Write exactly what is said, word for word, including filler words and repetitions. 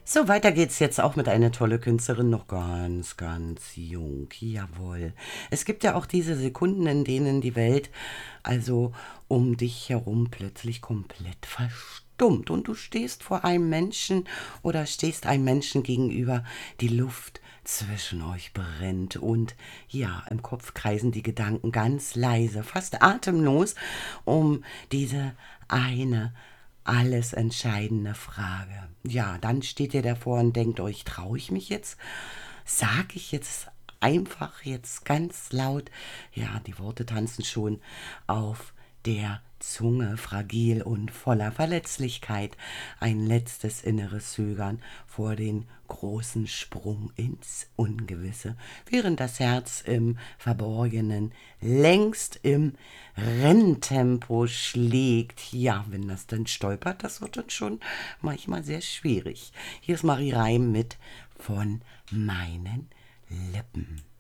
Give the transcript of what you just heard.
So, weiter geht's jetzt auch mit einer tolle Künstlerin, noch ganz, ganz jung. Jawohl. Es gibt ja auch diese Sekunden, in denen die Welt also um dich herum plötzlich komplett verstummt und du stehst vor einem Menschen oder stehst einem Menschen gegenüber, die Luft zwischen euch brennt und ja, im Kopf kreisen die Gedanken ganz leise, fast atemlos um diese eine alles entscheidende Frage. Ja, dann steht ihr davor und denkt euch, traue ich mich jetzt? Sag ich jetzt einfach jetzt ganz laut? Ja, die Worte tanzen schon auf der Zunge, fragil und voller Verletzlichkeit. Ein letztes inneres Zögern vor den großen Sprung ins Ungewisse, während das Herz im Verborgenen längst im Renntempo schlägt. Ja, wenn das dann stolpert, das wird dann schon manchmal sehr schwierig. Hier ist Marie Reim mit von meinen Lippen.